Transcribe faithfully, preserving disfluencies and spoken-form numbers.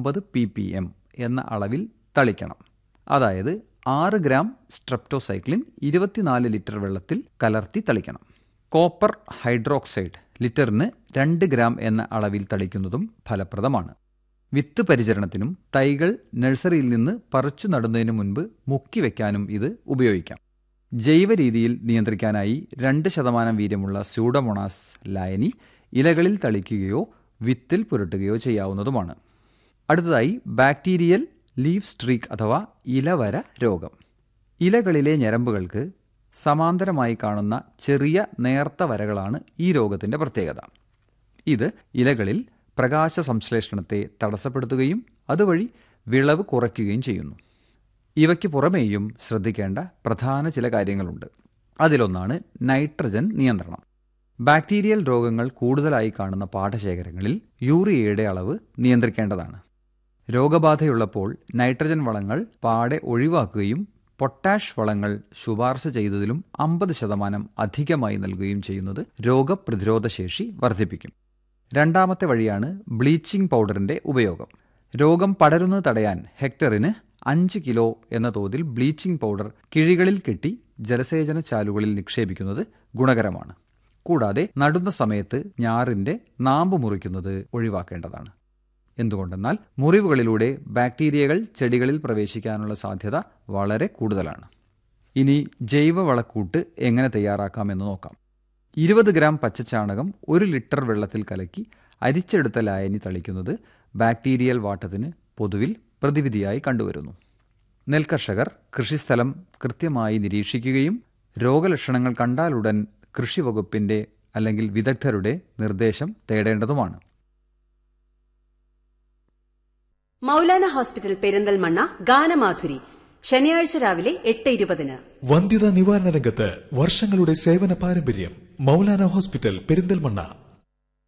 അമ്പത് P P M എന്ന അളവിൽ തളിക്കണം. അതായത് ആറ് ഗ്രാം സ്ട്രെപ്റ്റോസൈക്ലിൻ ഇരുപത്തിനാല് ലിറ്റർ വെള്ളത്തിൽ കലർത്തി തളിക്കണം. കോപ്പർ ഹൈഡ്രോക്സൈഡ് ലിറ്ററിന് രണ്ട് ഗ്രാം എന്ന അളവിൽ തളിക്കുന്നതും ഫലപ്രദമാണ്. വിത്ത് പരിചരണത്തിനും തൈകൾ നഴ്സറിയിൽ നിന്ന് പറിച്ചു നടുന്നതിനു മുൻപ് മുക്കി വയ്ക്കാനും ഇത് ഉപയോഗിക്കാം. ജൈവ രീതിയിൽ നിയന്ത്രിക്കാനായി രണ്ട് ശതമാനം വീര്യമുള്ള സ്യൂഡോമോണാസ് ലായനി ഇലകളിൽ തളിക്കുകയോ വിത്തിൽ പുരട്ടുകയോ ചെയ്യാവുന്നതുമാണ്. അടുത്തതായി ബാക്ടീരിയൽ ലീഫ് സ്ട്രീക്ക് അഥവാ ഇലവര രോഗം. ഇലകളിലെ ഞരമ്പുകൾക്ക് സമാന്തരമായി കാണുന്ന ചെറിയ നേർത്ത വരകളാണ് ഈ രോഗത്തിൻ്റെ പ്രത്യേകത. ഇത് ഇലകളിൽ പ്രകാശ സംശ്ലേഷണത്തെ തടസ്സപ്പെടുത്തുകയും അതുവഴി വിളവ് കുറയ്ക്കുകയും ചെയ്യുന്നു. ഇവയ്ക്ക് പുറമേയും ശ്രദ്ധിക്കേണ്ട പ്രധാന ചില കാര്യങ്ങളുണ്ട്. അതിലൊന്നാണ് നൈട്രജൻ നിയന്ത്രണം. ബാക്ടീരിയൽ രോഗങ്ങൾ കൂടുതലായി കാണുന്ന പാടശേഖരങ്ങളിൽ യൂറിയയുടെ അളവ് നിയന്ത്രിക്കേണ്ടതാണ്. രോഗബാധയുള്ളപ്പോൾ നൈട്രജൻ വളങ്ങൾ പാടെ ഒഴിവാക്കുകയും പൊട്ടാഷ് വളങ്ങൾ ശുപാർശ ചെയ്തതിലും അമ്പത് ശതമാനം അധികമായി നൽകുകയും ചെയ്യുന്നത് രോഗപ്രതിരോധ ശേഷി വർദ്ധിപ്പിക്കും. രണ്ടാമത്തെ വഴിയാണ് ബ്ലീച്ചിംഗ് പൗഡറിന്റെ ഉപയോഗം. രോഗം പടരുന്നത് തടയാൻ ഹെക്ടറിന് അഞ്ച് കിലോ എന്ന തോതിൽ ബ്ലീച്ചിംഗ് പൗഡർ കിഴികളിൽ കെട്ടി ജലസേചന ചാലുകളിൽ നിക്ഷേപിക്കുന്നത് ഗുണകരമാണ്. കൂടാതെ നടുന്ന സമയത്ത് ഞാറിന്റെ നാമ്പ് മുറിക്കുന്നത് ഒഴിവാക്കേണ്ടതാണ്. എന്തുകൊണ്ടെന്നാൽ മുറിവുകളിലൂടെ ബാക്ടീരിയകൾ ചെടികളിൽ പ്രവേശിക്കാനുള്ള സാധ്യത വളരെ കൂടുതലാണ്. ഇനി ജൈവവളക്കൂട്ട് എങ്ങനെ തയ്യാറാക്കാമെന്ന് നോക്കാം. ഇരുപത് ഗ്രാം പച്ചച്ചാണകം ഒരു ലിറ്റർ വെള്ളത്തിൽ കലക്കി അരിച്ചെടുത്ത ലായനി തളിക്കുന്നത് ബാക്ടീരിയൽ വാട്ടത്തിന് പൊതുവിൽ പ്രതിവിധിയായി കണ്ടുവരുന്നു. നെൽകർഷകർ കൃഷിസ്ഥലം കൃത്യമായി നിരീക്ഷിക്കുകയും രോഗലക്ഷണങ്ങൾ കണ്ടാലുടൻ കൃഷിവകുപ്പിന്റെ അല്ലെങ്കിൽ വിദഗ്ധരുടെ നിർദ്ദേശം തേടേണ്ടതുമാണ്. മൗലാന ഹോസ്പിറ്റൽ പെരിന്തൽമണ്ണ ഗാനമാധുരി ശനിയാഴ്ച രാവിലെ എട്ട് ഇരുപതിന്. വന്ധ്യതാ നിവാരണ രംഗത്ത് വർഷങ്ങളുടെ സേവന പാരമ്പര്യം. മൗലാന ഹോസ്പിറ്റൽ പെരിന്തൽമണ്ണ.